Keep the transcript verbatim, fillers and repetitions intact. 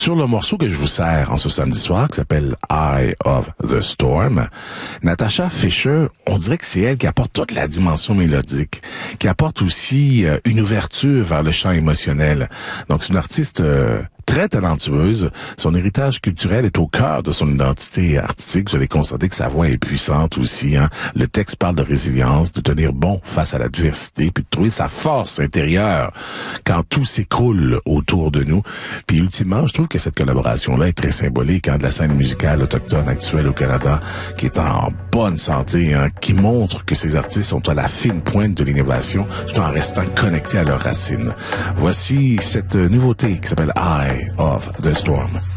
Sur le morceau que je vous sers en ce samedi soir, qui s'appelle Eye of the Storm, Natasha Fisher, on dirait que c'est elle qui apporte toute la dimension mélodique, qui apporte aussi euh, une ouverture vers le chant émotionnel. Donc, c'est une artiste euh, très talentueuse. Son héritage culturel est au cœur de son identité artistique. Vous allez constater que sa voix est puissante aussi. Hein? Le texte parle de résilience, de tenir bon face à l'adversité, puis de trouver sa force intérieure quand tout s'écroule autour de nous. Puis ultimement, je trouve que cette collaboration-là est très symbolique hein, de la scène musicale autochtone actuelle au Canada, qui est en bonne santé, hein, qui montre que ces artistes sont à la fine pointe de l'innovation, tout en restant connectés à leurs racines. Voici cette nouveauté qui s'appelle Eye of the Storm.